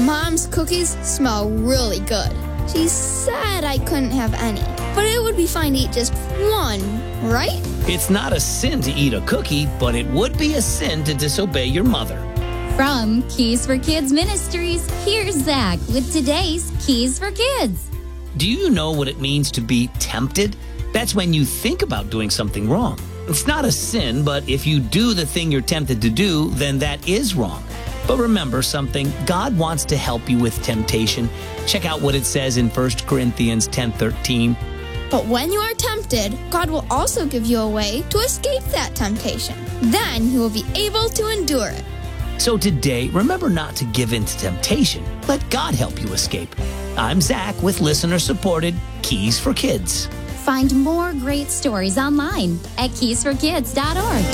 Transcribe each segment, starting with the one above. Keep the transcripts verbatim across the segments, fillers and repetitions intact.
Mom's cookies smell really good. She said I couldn't have any, but it would be fine to eat just one, right? It's not a sin to eat a cookie, but it would be a sin to disobey your mother. From Keys for Kids Ministries, here's Zach with today's Keys for Kids. Do you know what it means to be tempted? That's when you think about doing something wrong. It's not a sin, but if you do the thing you're tempted to do, then that is wrong. But remember something, God wants to help you with temptation. Check out what it says in First Corinthians ten thirteen. But when you are tempted, God will also give you a way to escape that temptation. Then you will be able to endure it. So today, remember not to give in to temptation. Let God help you escape. I'm Zach with listener-supported Keys for Kids. Find more great stories online at keys for kids dot org.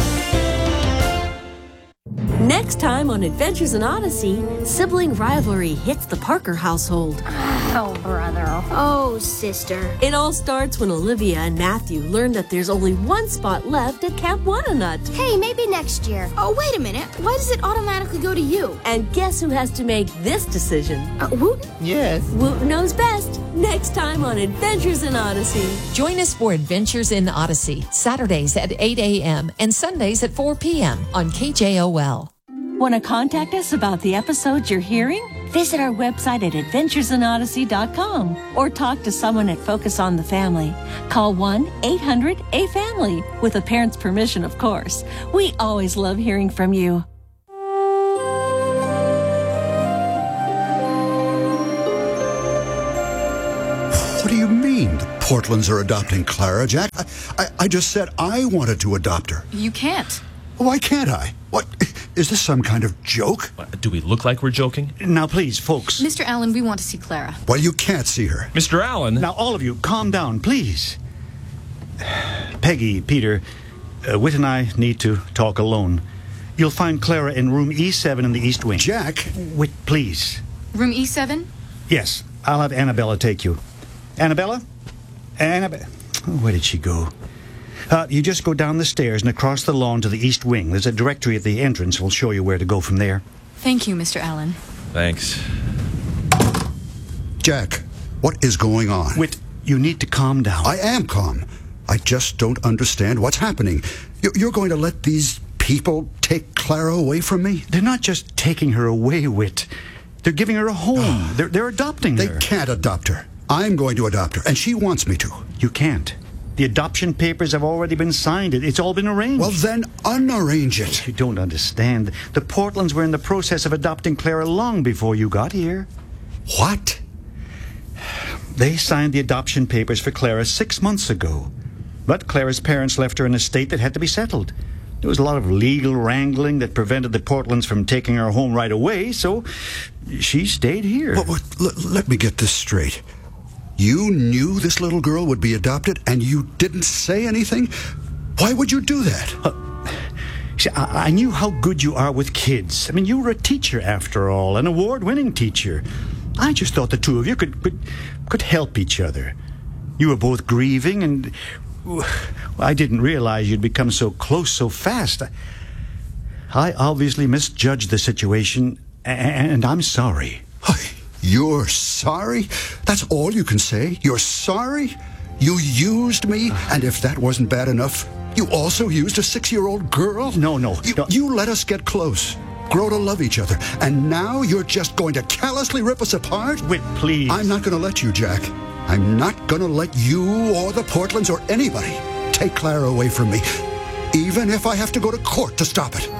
Next time on Adventures in Odyssey, sibling rivalry hits the Parker household. Oh, brother. Oh, sister. It all starts when Olivia and Matthew learn that there's only one spot left at Camp Wannanut. Hey, maybe next year. Oh, wait a minute. Why does it automatically go to you? And guess who has to make this decision? Uh, Wooten? Yes. Wooten knows best. Next time on Adventures in Odyssey. Join us for Adventures in Odyssey, Saturdays at eight a.m. and Sundays at four p.m. on K J O L. Want to contact us about the episodes you're hearing? Visit our website at adventures in odyssey dot com or talk to someone at Focus on the Family. Call one eight hundred A family with a parent's permission, of course. We always love hearing from you. What do you mean the Portlands are adopting Clara, Jack? I, I, I just said I wanted to adopt her. You can't. Why can't I? What? Is this some kind of joke? Do we look like we're joking? Now, please, folks. Mister Allen, we want to see Clara. Well, you can't see her. Mister Allen? Now, all of you, calm down, please. Peggy, Peter, uh, Whit and I need to talk alone. You'll find Clara in room E seven in the East Wing. Jack? Whit, please. Room E seven? Yes, I'll have Annabella take you. Annabella? Annabella? Oh, where did she go? Uh, you just go down the stairs and across the lawn to the East Wing. There's a directory at the entrance. We'll show you where to go from there. Thank you, Mister Allen. Thanks. Jack, what is going on? Whit, you need to calm down. I am calm. I just don't understand what's happening. You- You're going to let these people take Clara away from me? They're not just taking her away, Whit. They're giving her a home. they're, they're adopting They her. can't adopt her. I'm going to adopt her, and she wants me to. You can't. The adoption papers have already been signed. It- It's all been arranged. Well, then unarrange it. You don't understand. The Portlands were in the process of adopting Clara long before you got here. What? They signed the adoption papers for Clara six months ago. But Clara's parents left her an estate that had to be settled. There was a lot of legal wrangling that prevented the Portlands from taking her home right away, so she stayed here. What, what, l- let me get this straight. You knew this little girl would be adopted, and you didn't say anything? Why would you do that? Uh, see, I, I knew how good you are with kids. I mean, you were a teacher, after all, an award-winning teacher. I just thought the two of you could, could, could help each other. You were both grieving, and well, I didn't realize you'd become so close so fast. I, I obviously misjudged the situation, and, and I'm sorry. You're sorry? That's all you can say? You're sorry? You used me, and if that wasn't bad enough, you also used a six-year-old girl? No, no. You, no. you let us get close, grow to love each other, and now you're just going to callously rip us apart? Whit, please. I'm not going to let you, Jack. I'm not going to let you or the Portlands or anybody take Clara away from me, even if I have to go to court to stop it.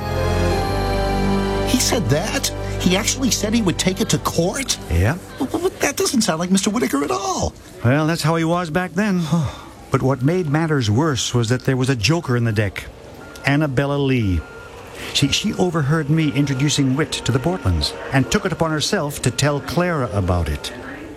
He said that? He actually said he would take it to court? Yeah. But, but that doesn't sound like Mister Whitaker at all. Well, that's how he was back then. But what made matters worse was that there was a joker in the deck. Annabella Lee. She, she overheard me introducing Whit to the Portlands and took it upon herself to tell Clara about it.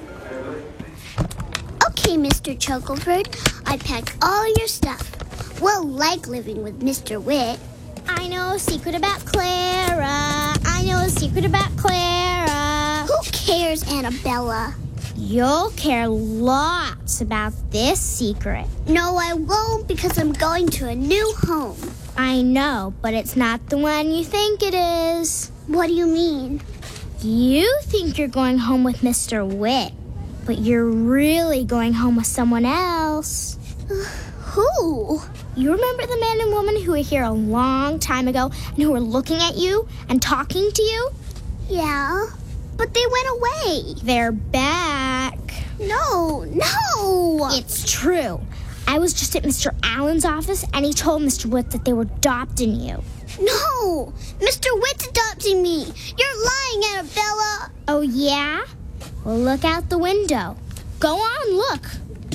Okay, Mister Chuckleford, I packed all your stuff. We'll like living with Mister Whit. I know a secret about Clara. I know a secret about Clara. Who cares, Annabella? You'll care lots about this secret. No, I won't, because I'm going to a new home. I know, but it's not the one you think it is. What do you mean? You think you're going home with Mister Witt, but you're really going home with someone else. Who? You remember the man and woman who were here a long time ago and who were looking at you and talking to you? Yeah, but they went away. They're back. No, no. It's true. I was just at Mister Allen's office, and he told Mister Witt that they were adopting you. No, Mister Witt's adopting me. You're lying, Annabella. Oh, yeah? Well, look out the window. Go on, look.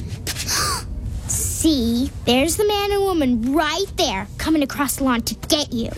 See, there's the man and woman right there coming across the lawn to get you.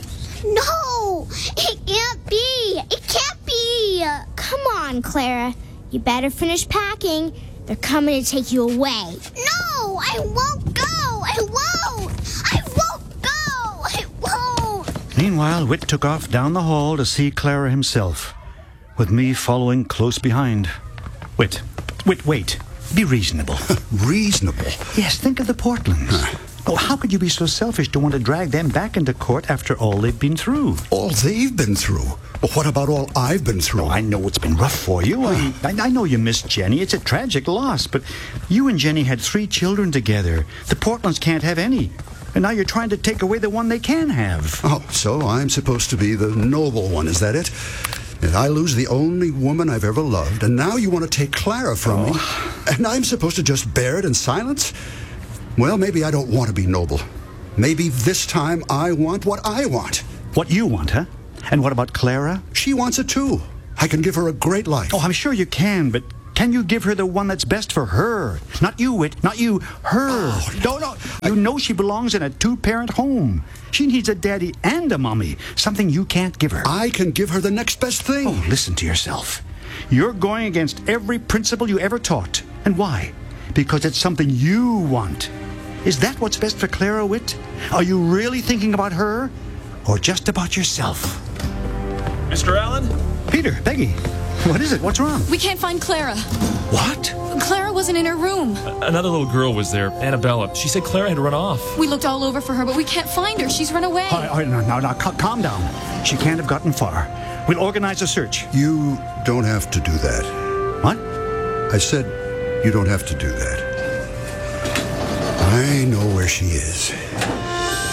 No, it can't be. It can't be. Come on, Clara. You better finish packing. They're coming to take you away. No, I won't go. I won't. I won't go. I won't. Meanwhile, Witt took off down the hall to see Clara himself, with me following close behind. Witt, Witt, wait. Be reasonable. Reasonable? Yes, think of the Portlands. Huh. Oh, how could you be so selfish to want to drag them back into court after all they've been through? All they've been through? Well, what about all I've been through? Oh, I know it's been rough for you. I, I, I know you miss Jenny. It's a tragic loss. But you and Jenny had three children together. The Portlands can't have any. And now you're trying to take away the one they can have. Oh, so I'm supposed to be the noble one, is that it? And I lose the only woman I've ever loved, and now you want to take Clara from oh. me? And I'm supposed to just bear it in silence? Well, maybe I don't want to be noble. Maybe this time I want what I want. What you want, huh? And what about Clara? She wants it too. I can give her a great life. Oh, I'm sure you can, but can you give her the one that's best for her? Not you, Witt. Not you. Her. Oh, no, no. You know she belongs in a two-parent home. She needs a daddy and a mommy. Something you can't give her. I can give her the next best thing. Oh, listen to yourself. You're going against every principle you ever taught. And why? Because it's something you want. Is that what's best for Clara, Witt? Are you really thinking about her? Or just about yourself? Mister Allen? Peter, Peggy. What is it? What's wrong? We can't find Clara. What? Clara wasn't in her room. Another little girl was there, Annabella. She said Clara had run off. We looked all over for her, but we can't find her. She's run away. All right, all right, no, no, no, calm down. She can't have gotten far. We'll organize a search. You don't have to do that. What? I said you don't have to do that. I know where she is.